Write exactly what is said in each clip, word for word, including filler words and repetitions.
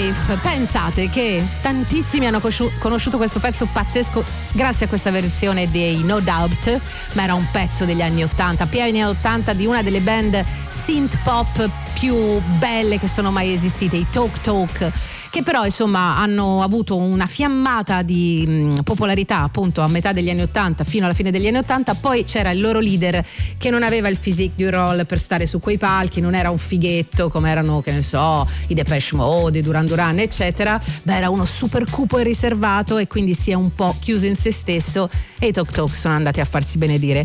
Life. Pensate che tantissimi hanno conosciuto questo pezzo pazzesco grazie a questa versione dei No Doubt, ma era un pezzo degli anni ottanta, pieni anni ottanta, di una delle band synth pop più belle che sono mai esistite, i Talk Talk, che però insomma hanno avuto una fiammata di mh, popolarità appunto a metà degli anni ottanta fino alla fine degli anni ottanta. Poi c'era il loro leader che non aveva il physique du role per stare su quei palchi, non era un fighetto come erano, che ne so, i Depeche Mode, i Duran Duran eccetera. Beh, era uno super cupo e riservato, e quindi si è un po' chiuso in se stesso, e i Talk Talk sono andati a farsi benedire.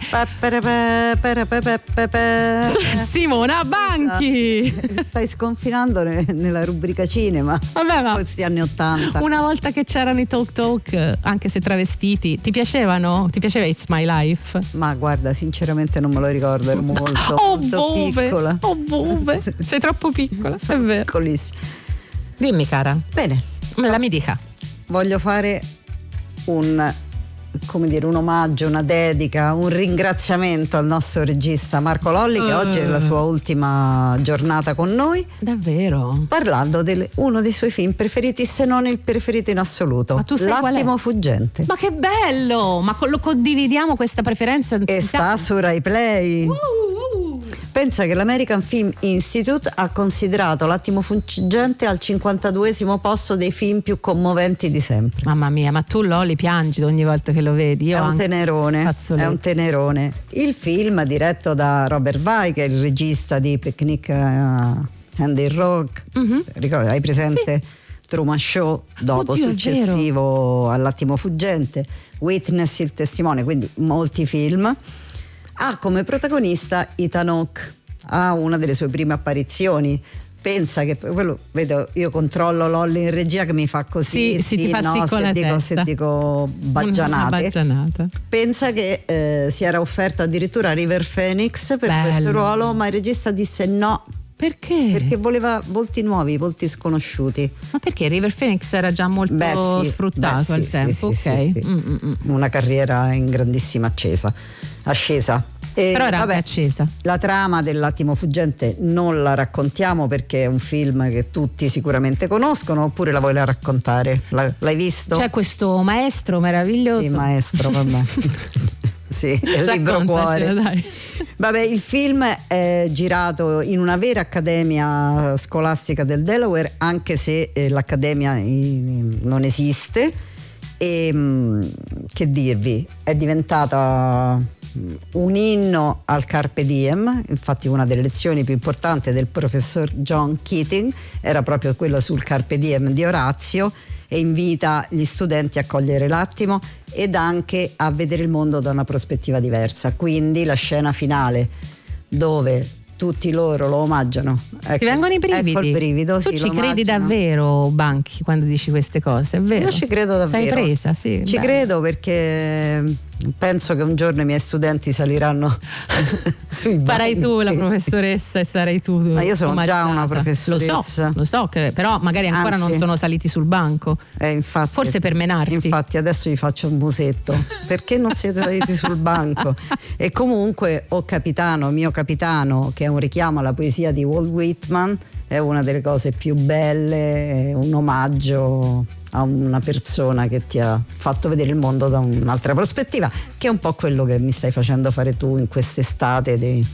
Simona Banchi, stai sconfinando nella rubrica cinema. Vabbè, ma questi anni ottanta, una volta che c'erano i Talk Talk, anche se travestiti, ti piacevano? Ti piaceva It's My Life? Ma guarda, sinceramente non me lo ricordo, ero molto, oh, molto buve, piccola. Oh buve, sei troppo piccola, è vero. Piccolissima. Dimmi cara. Bene, la mi dica. Voglio fare un, come dire, un omaggio, una dedica, un ringraziamento al nostro regista Marco Lolli, che uh. oggi è la sua ultima giornata con noi. Davvero? Parlando di uno dei suoi film preferiti, se non il preferito in assoluto. Ma tu sai L'attimo fuggente. Ma che bello! Ma lo condividiamo questa preferenza? E sta su Rai Play. Uh. Pensa che l'American Film Institute ha considerato L'attimo fuggente al cinquantaduesimo posto dei film più commoventi di sempre. Mamma mia, ma tu Lolli piangi ogni volta che lo vedi. Io è un anche... tenerone, Fazzoletto. È un tenerone. Il film, diretto da Robert Vai, che è il regista di Picnic uh, Andy Rock, mm-hmm. Ricordi, hai presente? Sì. Truman Show, dopo Oddio, successivo all'Attimo fuggente, Witness, il testimone, quindi molti film. Ha come protagonista Ethan Hawke, ha una delle sue prime apparizioni. Pensa che quello, vedo, io controllo Lolli in regia che mi fa così, sì, sì, ti fa no, sì con se, la dico, testa. se dico baggianate. baggianata. Pensa che eh, si era offerto addirittura River Phoenix per Bello. questo ruolo, ma il regista disse no. Perché? Perché voleva volti nuovi, volti sconosciuti. Ma perché River Phoenix era già molto beh, sì, sfruttato beh, sì, al tempo, sì, ok. Sì, sì. Mm, mm, mm. Una carriera in grandissima accesa, ascesa. E, Però era vabbè, anche accesa. La trama dell'Attimo fuggente non la raccontiamo perché è un film che tutti sicuramente conoscono, oppure la vuoi raccontare? La, l'hai visto? C'è questo maestro meraviglioso. Sì, maestro, vabbè. Sì, il libro cuore. Dai. Vabbè, il film è girato in una vera accademia scolastica del Delaware, anche se eh, l'accademia eh, non esiste. E mh, che dirvi, è diventata un inno al Carpe Diem. Infatti una delle lezioni più importanti del professor John Keating era proprio quella sul Carpe Diem di Orazio, e invita gli studenti a cogliere l'attimo ed anche a vedere il mondo da una prospettiva diversa. Quindi la scena finale dove tutti loro lo omaggiano, ecco, ti vengono i brividi? Ecco il brivido. Tu sì, ci credi davvero, Banchi, quando dici queste cose? È vero? Io ci credo davvero. Sei presa, sì. Ci bello. credo perché penso che un giorno i miei studenti saliranno sui banchi. Farai tu la professoressa e sarai tu. Ma io sono omaggiata. già una professoressa. Lo so, lo so che, però magari ancora Anzi, non sono saliti sul banco. Eh, infatti, Forse per menarti. Infatti adesso vi faccio un musetto. Perché non siete saliti sul banco? E comunque O Capitano, mio capitano, che è un richiamo alla poesia di Walt Whitman, è una delle cose più belle, è un omaggio a una persona che ti ha fatto vedere il mondo da un'altra prospettiva, che è un po' quello che mi stai facendo fare tu in quest'estate di...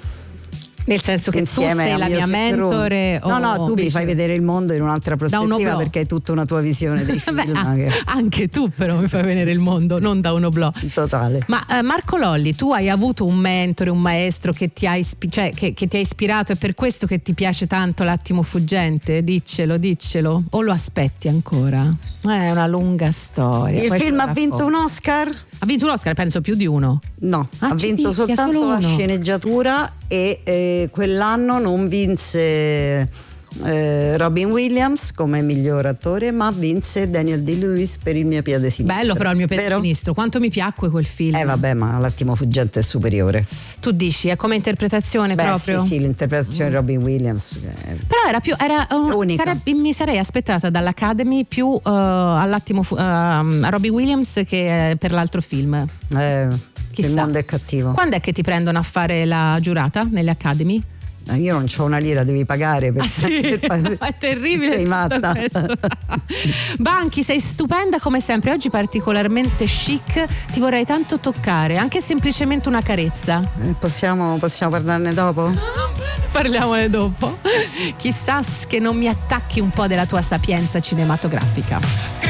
Nel senso che insieme tu sei la mia mentore? No, no, tu dici... mi fai vedere il mondo in un'altra prospettiva perché hai tutta una tua visione dei film. Beh, che... Anche tu però mi fai vedere il mondo, non da un oblò. Totale. Ma eh, Marco Lolli, tu hai avuto un mentore, un maestro che ti, ha ispi- cioè, che, che ti ha ispirato, è per questo che ti piace tanto L'attimo fuggente? Diccelo, diccelo. O lo aspetti ancora? È una lunga storia. Il Poi film ha vinto un Oscar? Ha vinto un Oscar, penso più di uno. No, ah, ha vinto picchia, soltanto la uno. sceneggiatura e eh, quell'anno non vinse eh, Robin Williams come miglior attore, ma vinse Daniel Day-Lewis per Il mio piede sinistro. Bello però Il mio piede Vero? sinistro, quanto mi piacque quel film. Eh vabbè, ma L'attimo fuggente è superiore. Tu dici, è come interpretazione? Beh, proprio? sì, sì, l'interpretazione di Robin Williams. Però era più, era un, sarebbe, mi sarei aspettata dall'Academy più uh, all'attimo fu- uh, a Robin Williams che per l'altro film. Eh, il mondo è cattivo. Quando è che ti prendono a fare la giurata nelle Academy? Io non c'ho una lira, devi pagare per, ah, sì? per... È terribile. Sei matta. Banchi, sei stupenda come sempre, oggi particolarmente chic, ti vorrei tanto toccare, anche semplicemente una carezza. Eh, possiamo, possiamo parlarne dopo? Parliamone dopo. Chissà che non mi attacchi un po' della tua sapienza cinematografica.